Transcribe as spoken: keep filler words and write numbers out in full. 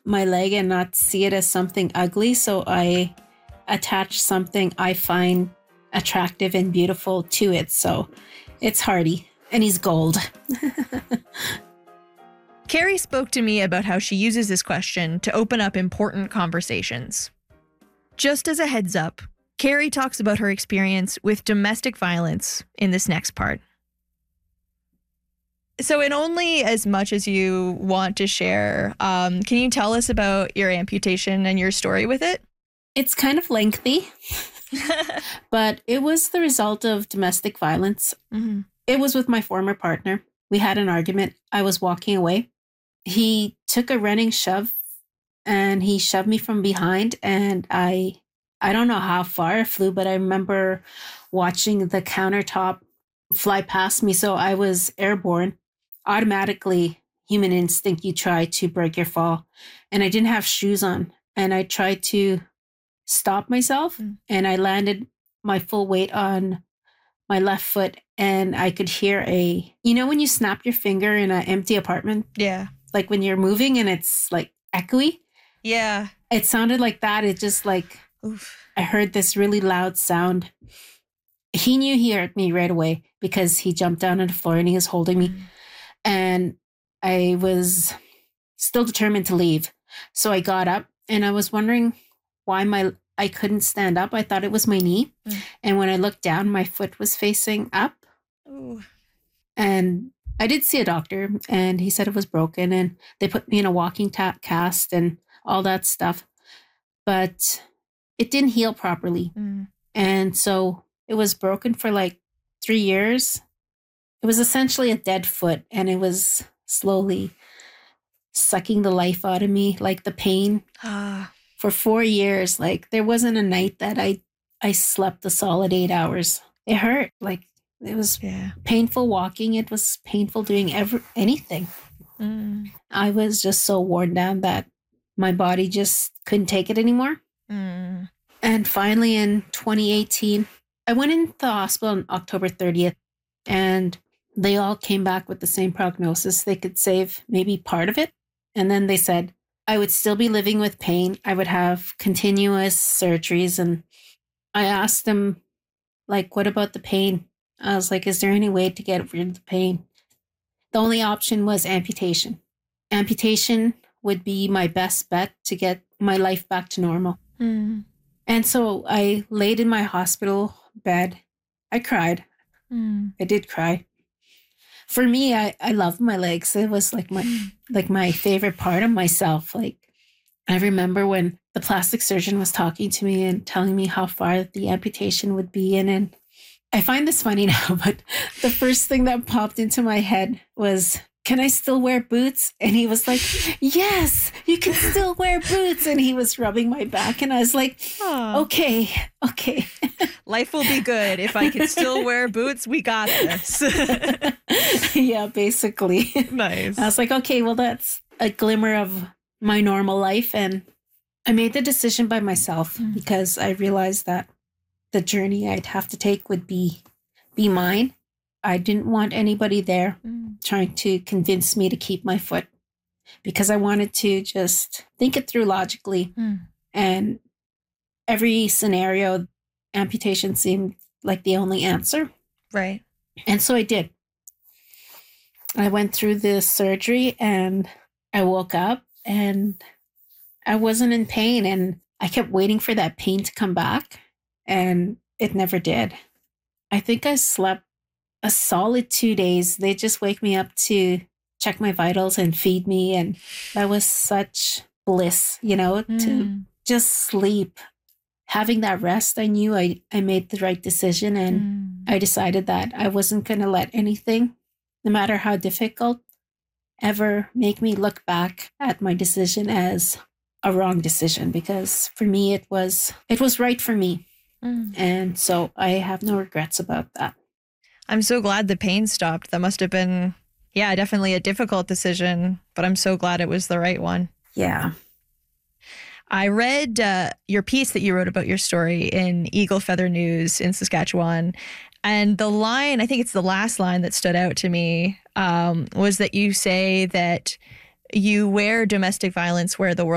my leg and not see it as something ugly. So I attach something I find attractive and beautiful to it. So it's Hardy, and he's gold. Carrie spoke to me about how she uses this question to open up important conversations. Just as a heads up, Carrie talks about her experience with domestic violence in this next part. So in only as much as you want to share, um, can you tell us about your amputation and your story with it? It's kind of lengthy, but it was the result of domestic violence. Mm-hmm. It was with my former partner. We had an argument. I was walking away. He took a running shove and he shoved me from behind, and I I don't know how far I flew, but I remember watching the countertop fly past me. So I was airborne. Automatically, human instinct, you try to break your fall. And I didn't have shoes on. And I tried to stop myself. Mm. And I landed my full weight on my left foot. And I could hear a, you know, when you snap your finger in an empty apartment? Yeah. Like when you're moving and it's like echoey. Yeah. It sounded like that. It just like, Oof. I heard this really loud sound. He knew he hurt me right away because he jumped down on the floor and he was holding me. Mm. And I was still determined to leave. So I got up and I was wondering why my I couldn't stand up. I thought it was my knee. Mm. And when I looked down, my foot was facing up. Ooh. And I did see a doctor and he said it was broken, and they put me in a walking ta- cast and all that stuff. But it didn't heal properly. Mm. And so it was broken for like three years. It was essentially a dead foot, and it was slowly sucking the life out of me, like the pain. Ah. For four years, like there wasn't a night that I, I slept a solid eight hours. It hurt. Like it was yeah. painful walking. It was painful doing ever anything. Mm. I was just so worn down that my body just couldn't take it anymore. Mm. And finally in twenty eighteen, I went into the hospital on October thirtieth, and they all came back with the same prognosis. They could save maybe part of it. And then they said I would still be living with pain. I would have continuous surgeries. And I asked them, like, what about the pain? I was like, is there any way to get rid of the pain? The only option was amputation. Amputation would be my best bet to get my life back to normal. Mm. And so I laid in my hospital bed. I cried. Mm. I did cry. For me, I, I love my legs. It was like my like my favorite part of myself. Like I remember when the plastic surgeon was talking to me and telling me how far the amputation would be in. And I find this funny now, but the first thing that popped into my head was, can I still wear boots? And he was like, yes, you can still wear boots. And he was rubbing my back. And I was like, Aww. okay, okay. Life will be good. If I can still wear boots, we got this. Yeah, basically. Nice. I was like, okay, well, that's a glimmer of my normal life. And I made the decision by myself mm. because I realized that the journey I'd have to take would be, be mine. I didn't want anybody there mm. trying to convince me to keep my foot, because I wanted to just think it through logically. Mm. And every scenario, amputation seemed like the only answer. Right. And so I did. I went through this surgery and I woke up and I wasn't in pain, and I kept waiting for that pain to come back, and it never did. I think I slept a solid two days. They just wake me up to check my vitals and feed me. And that was such bliss, you know, mm. to just sleep. Having that rest, I knew I, I made the right decision. And mm. I decided that I wasn't going to let anything, no matter how difficult, ever make me look back at my decision as a wrong decision. Because for me, it was, it was right for me. Mm. And so I have no regrets about that. I'm so glad the pain stopped. That must have been, yeah, definitely a difficult decision, but I'm so glad it was the right one. Yeah. I read uh, your piece that you wrote about your story in Eagle Feather News in Saskatchewan. And the line, I think it's the last line that stood out to me, um, was that you say that you wear domestic violence where the world